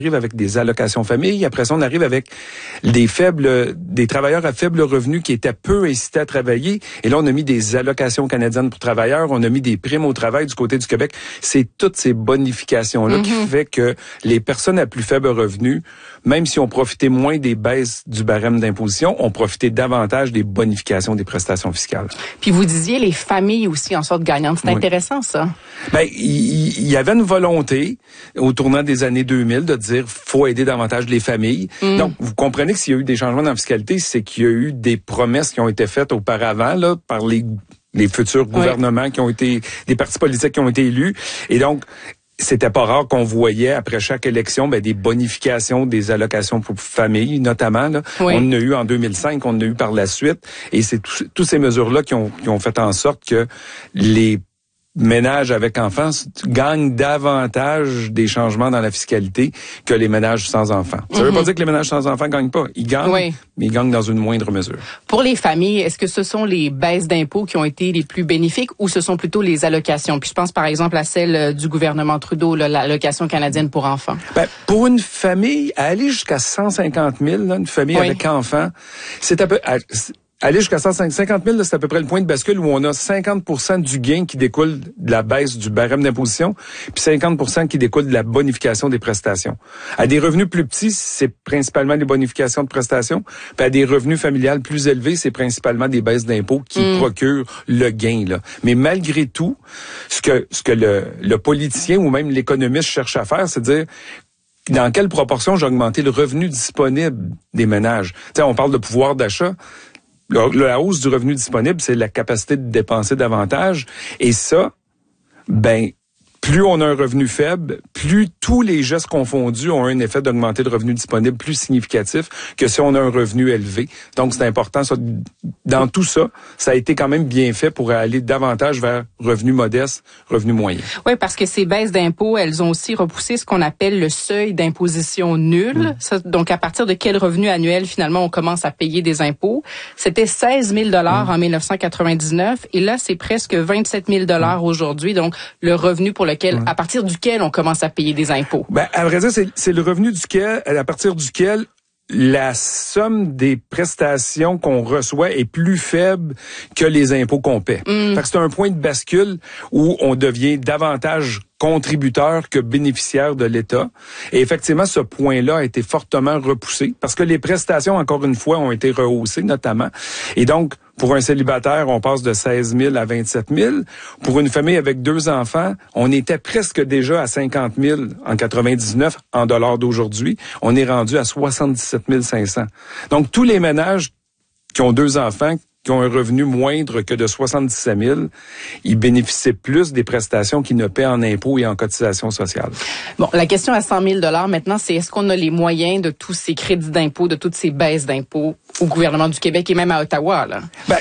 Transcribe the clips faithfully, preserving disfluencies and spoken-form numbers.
arrive avec des allocations famille. Après ça, on arrive avec des faibles, des travailleurs à faible revenu qui étaient peu incités à travailler. Et là, on a mis des allocations canadiennes pour travailleurs. On a mis des primes au travail du côté du Québec. C'est toutes ces bonifications-là mm-hmm. qui fait que les personnes à plus faible revenu, même si on profitait moins des baisses du barème d'imposition, on profitait davantage des bonifications des prestations fiscales. Puis vous disiez les familles aussi en sortent gagnantes. C'est oui. intéressant, ça. Ben, il y, y avait une volonté au tournant des années deux mille de dire faut aider davantage les familles. Mm. Donc, vous comprenez que s'il y a eu des changements dans la fiscalité, c'est qu'il y a eu des promesses qui ont été faites auparavant là par les les futurs gouvernements oui. qui ont été des partis politiques qui ont été élus. Et donc, c'était pas rare qu'on voyait après chaque élection ben, des bonifications des allocations pour famille, notamment. Là. Oui. On en a eu en deux mille cinq, on en a eu par la suite. Et c'est toutes ces mesures-là qui ont, qui ont fait en sorte que les ménages avec enfants gagnent davantage des changements dans la fiscalité que les ménages sans enfants. Ça ne veut mm-hmm. pas dire que les ménages sans enfants gagnent pas. Ils gagnent, oui. mais ils gagnent dans une moindre mesure. Pour les familles, est-ce que ce sont les baisses d'impôts qui ont été les plus bénéfiques ou ce sont plutôt les allocations? Puis je pense par exemple à celle du gouvernement Trudeau, là, l'allocation canadienne pour enfants. Ben, pour une famille, aller jusqu'à cent cinquante mille, là, une famille oui. avec enfants, c'est à peu... À, Aller jusqu'à cent cinquante mille, c'est à peu près le point de bascule où on a cinquante pour cent du gain qui découle de la baisse du barème d'imposition, puis cinquante pour cent qui découle de la bonification des prestations. À des revenus plus petits, c'est principalement des bonifications de prestations, puis à des revenus familiales plus élevés, c'est principalement des baisses d'impôts qui mmh. procurent le gain. Là. Mais malgré tout, ce que ce que le, le politicien ou même l'économiste cherche à faire, c'est de dire dans quelle proportion j'ai augmenté le revenu disponible des ménages. T'sais, on parle de pouvoir d'achat. La hausse du revenu disponible, c'est la capacité de dépenser davantage. Et ça, ben, plus on a un revenu faible, plus tous les gestes confondus ont un effet d'augmenter le revenu disponible plus significatif que si on a un revenu élevé. Donc, c'est important. Ça, dans tout ça, ça a été quand même bien fait pour aller davantage vers revenus modestes, revenus moyens. Oui, parce que ces baisses d'impôts, elles ont aussi repoussé ce qu'on appelle le seuil d'imposition nul. Mmh. Ça, donc, à partir de quel revenu annuel, finalement, on commence à payer des impôts? C'était seize mille dollars mmh. en dix-neuf cent quatre-vingt-dix-neuf et là, c'est presque vingt-sept mille dollars mmh. aujourd'hui. Donc, le revenu pour lequel, mmh. à partir duquel on commence à payer des impôts. Ben, à vrai dire, c'est, c'est le revenu duquel, à partir duquel la somme des prestations qu'on reçoit est plus faible que les impôts qu'on paie. Mm. Fait que c'est un point de bascule où on devient davantage contributeur que bénéficiaire de l'État. Et effectivement, ce point-là a été fortement repoussé parce que les prestations, encore une fois, ont été rehaussées notamment. Et donc, pour un célibataire, on passe de seize mille à vingt-sept mille. Pour une famille avec deux enfants, on était presque déjà à cinquante mille en quatre-vingt-dix-neuf en dollars d'aujourd'hui. On est rendu à soixante-dix-sept mille cinq cents. Donc, tous les ménages qui ont deux enfants, qui ont un revenu moindre que de soixante-dix-sept mille, ils bénéficient plus des prestations qu'ils ne paient en impôts et en cotisations sociales. Bon, la question à cent mille dollars maintenant, c'est est-ce qu'on a les moyens de tous ces crédits d'impôts, de toutes ces baisses d'impôts au gouvernement du Québec et même à Ottawa, là? Ben,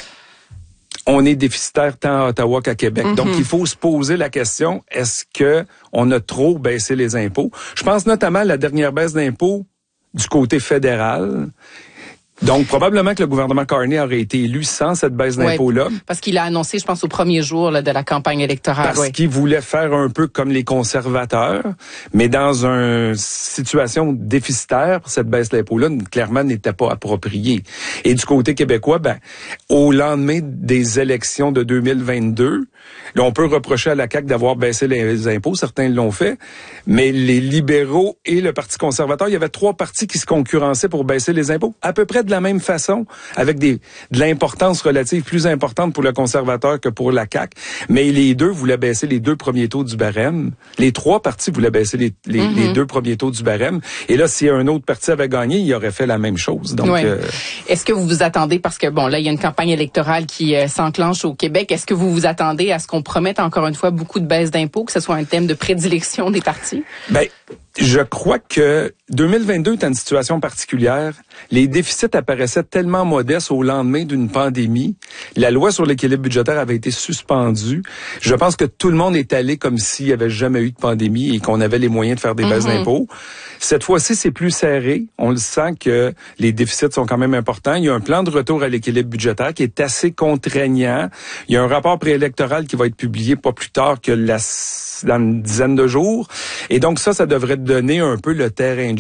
on est déficitaire tant à Ottawa qu'à Québec. Mm-hmm. Donc, il faut se poser la question, est-ce que on a trop baissé les impôts? Je pense notamment à la dernière baisse d'impôts du côté fédéral. Donc, probablement que le gouvernement Carney aurait été élu sans cette baisse d'impôts-là. Oui, parce qu'il a annoncé, je pense, au premier jour là, de la campagne électorale. Parce oui. qu'il voulait faire un peu comme les conservateurs, mais dans une situation déficitaire, cette baisse d'impôts-là, clairement, n'était pas appropriée. Et du côté québécois, ben, au lendemain des élections de deux mille vingt-deux, là, on peut reprocher à la C A Q d'avoir baissé les impôts, certains l'ont fait, mais les libéraux et le Parti conservateur, il y avait trois partis qui se concurrençaient pour baisser les impôts, à peu près de la même façon, avec des de l'importance relative plus importante pour le conservateur que pour la C A Q, mais les deux voulaient baisser les deux premiers taux du barème. Les trois partis voulaient baisser les, les, mm-hmm. les deux premiers taux du barème. Et là, si un autre parti avait gagné, il aurait fait la même chose. Donc, ouais. euh... Est-ce que vous vous attendez, parce que bon, là, il y a une campagne électorale qui euh, s'enclenche au Québec, est-ce que vous vous attendez à ce qu'on promette encore une fois beaucoup de baisses d'impôts, que ce soit un thème de prédilection des partis? Ben, je crois que deux mille vingt-deux est une situation particulière. Les déficits apparaissaient tellement modestes au lendemain d'une pandémie. La loi sur l'équilibre budgétaire avait été suspendue. Je pense que tout le monde est allé comme s'il n'y avait jamais eu de pandémie et qu'on avait les moyens de faire des baisses mm-hmm. d'impôts. Cette fois-ci, c'est plus serré. On le sent que les déficits sont quand même importants. Il y a un plan de retour à l'équilibre budgétaire qui est assez contraignant. Il y a un rapport préélectoral qui va être publié pas plus tard que la, dans une dizaine de jours. Et donc ça, ça devrait donner un peu le terrain de